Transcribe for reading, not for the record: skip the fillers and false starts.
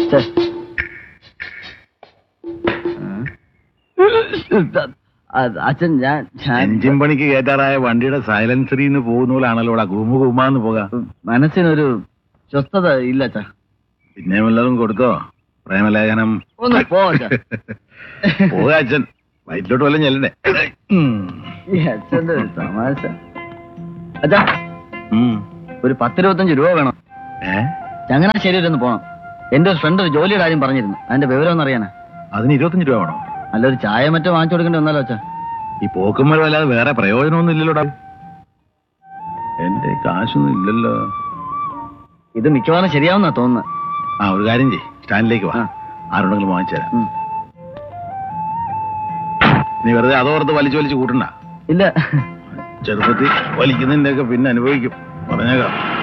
അച്ഛൻ ഞാൻ എഞ്ചിൻ പണിക്ക് കയറ്റാറായ വണ്ടിയുടെ സൈലൻസറിൽ നിന്ന് പോകുന്ന പോലാണല്ലോ ഇവിടെ ഗുമുഗുമാന്ന് പോകാം. മനസ്സിനൊരു സ്വസ്ഥത ഇല്ല അച്ഛാ. പിന്നെ വല്ലതും കൊടുത്തോ? പ്രേമലേഖനം ഒന്ന് പോവാ പോകാ അച്ഛൻ. വയറ്റിലോട്ട് വല്ലതും ചെല്ലണ്ടേ? അച്ഛന്റെ ഒരു തമാശ. അച്ഛാ ഒരു 10-25 രൂപ വേണം. ചങ്ങനാശ്ശേരി വരെ ഒന്ന് പോണം. എന്റെ ഒരു ഫ്രണ്ട് ഒരു ജോലിയുടെ കാര്യം പറഞ്ഞിരുന്നു. അതിന്റെ വിവരം ഒന്ന് അറിയാനാ. അതിന് 25 രൂപ വേണോ? നല്ലൊരു ചായ മറ്റോ വാങ്ങിച്ചു കൊടുക്കേണ്ടി വന്നാലോ അച്ഛാ? ഈ പോക്കുമ്പോൾ അല്ലാതെ വേറെ പ്രയോജനമൊന്നും ഇല്ലല്ലോടാ. എന്റെ കാശൊന്നും ഇല്ലല്ലോ. ഇത് മിക്കവാറും ശരിയാവുന്നാ തോന്നുന്നത്. ഒരു കാര്യം ചെയ്യ്, സ്റ്റാൻഡിലേക്ക് വാ. ആരോടെങ്കിലും വാങ്ങിച്ചു തരാം. നീ വെറുതെ അതോർത്ത് വലിച്ചു വലിച്ചു കൂട്ടണ്ട. ഇല്ല, ചെറുപ്പത്തിൽ വലിക്കുന്നതിന്റെ ഒക്കെ പിന്നെ അനുഭവിക്കും. പറഞ്ഞേക്കാം.